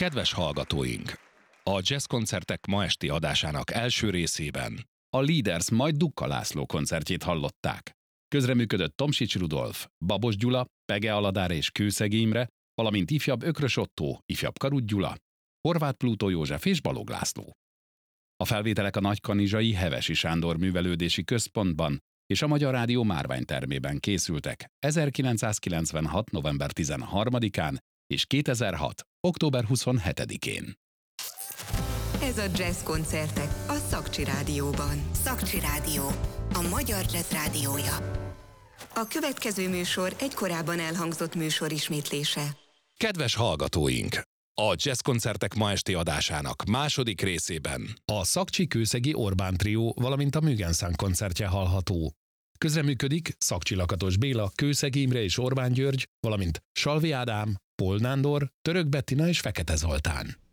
Kedves hallgatóink! A jazzkoncertek ma esti adásának első részében a Leaders majd Dukka László koncertjét hallották. Közreműködött Tomsics Rudolf, Babos Gyula, Pege Aladár és Kőszegi Imre, valamint ifjabb Ökrös Ottó, ifjabb Karuth Gyula, Horváth Plútó József és Balogh László. A felvételek a Nagykanizsai Hevesi Sándor Művelődési Központban és a Magyar Rádió Márványtermében készültek 1996. november 13-án és 2006. október 27-én. Ez a Jazz koncertek a Szakcsi Rádióban. Szakcsi Rádió, a magyar jazz rádiója. A következő műsor egy korábban elhangzott műsor ismétlése. Kedves hallgatóink! A jazzkoncertek ma esti adásának második részében a Szakcsi-Kőszegi Orbán Trió, valamint a Mügenszám koncertje hallható. Közreműködik Szakcsi Lakatos Béla, Kőszegi Imre és Orbán György, valamint Salvi Ádám, Pól Nándor, Török Bettina és Fekete Zoltán.